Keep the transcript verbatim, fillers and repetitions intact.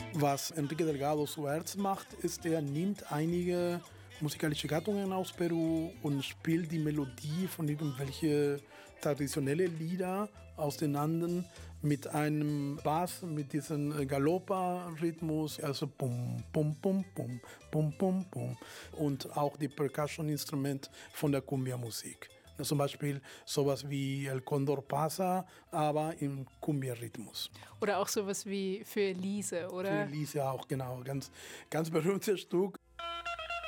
Was Enrique Delgado zuerst macht, ist, er nimmt einige musikalische Gattungen aus Peru und spielt die Melodie von irgendwelchen traditionellen Lieder aus den Anden mit einem Bass, mit diesem Galopa-Rhythmus, also bum, bum, bum, bum, bum, bum, bum. Und auch die Percussion-Instrumente von der Cumbia-Musik. Zum Beispiel sowas wie El Condor Pasa, aber im Cumbia-Rhythmus. Oder auch sowas wie Für Elise, oder? Für Elise auch, genau. Ganz, ganz berühmtes Stück.